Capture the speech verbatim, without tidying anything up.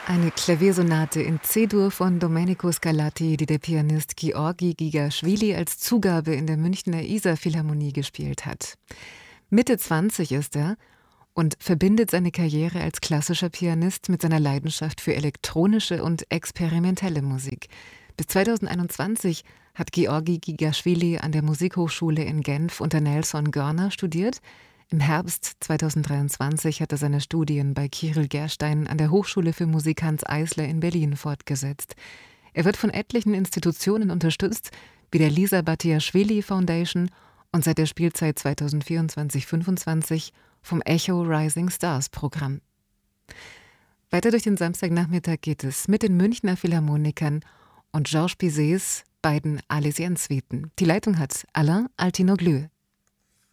Eine Klaviersonate in C-Dur von Domenico Scarlatti, die der Pianist Georgi Gigaschwili als Zugabe in der Münchner Isar-Philharmonie gespielt hat. Mitte zwanzig ist er und verbindet seine Karriere als klassischer Pianist mit seiner Leidenschaft für elektronische und experimentelle Musik. Bis zweitausendeinundzwanzig hat Georgi Gigaschwili an der Musikhochschule in Genf unter Nelson Görner studiert. Im Herbst zweitausenddreiundzwanzig hat er seine Studien bei Kirill Gerstein an der Hochschule für Musik Hanns Eisler in Berlin fortgesetzt. Er wird von etlichen Institutionen unterstützt, wie der Lisa Batiaschwili Foundation und seit der Spielzeit zweitausendvierundzwanzig fünfundzwanzig vom Echo Rising Stars Programm. Weiter durch den Samstagnachmittag geht es mit den Münchner Philharmonikern und Georges Bizets beiden Arlésienne-Suiten. Die Leitung hat Alain Altinoglou.